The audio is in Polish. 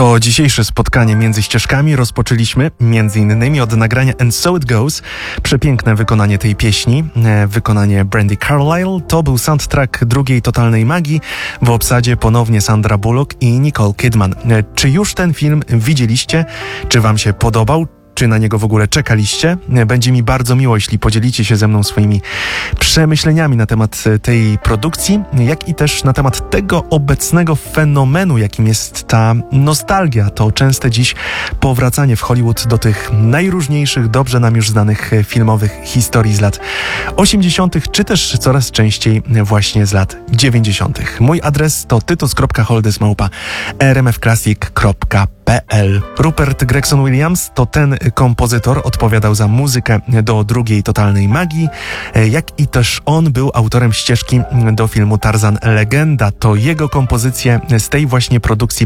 To dzisiejsze spotkanie między ścieżkami rozpoczęliśmy m.in. od nagrania And So It Goes. Przepiękne wykonanie tej pieśni, wykonanie Brandi Carlile. To był soundtrack drugiej Totalnej Magii. W obsadzie ponownie Sandra Bullock i Nicole Kidman. Czy już ten film widzieliście? Czy wam się podobał? Czy na niego w ogóle czekaliście? Będzie mi bardzo miło, jeśli podzielicie się ze mną swoimi przemyśleniami na temat tej produkcji, jak i też na temat tego obecnego fenomenu, jakim jest ta nostalgia, to częste dziś powracanie w Hollywood do tych najróżniejszych, dobrze nam już znanych filmowych historii z lat 80., czy też coraz częściej właśnie z lat 90. Mój adres to tytus.holdysmałpa.rmfclassic.pl. Rupert Gregson Williams to ten kompozytor, odpowiadał za muzykę do drugiej Totalnej Magii, jak i też on był autorem ścieżki do filmu Tarzan Legenda. To jego kompozycje z tej właśnie produkcji